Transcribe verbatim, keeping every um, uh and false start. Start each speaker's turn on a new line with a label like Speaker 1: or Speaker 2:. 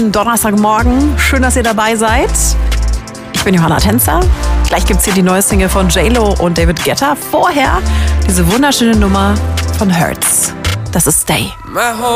Speaker 1: wunderschönen Donnerstagmorgen. Schön, dass ihr dabei seid. Ich bin Johanna Tänzer. Gleich gibt's hier die neue Single von J-Lo und David Guetta. Vorher diese wunderschöne Nummer von Hurts. Das ist Stay.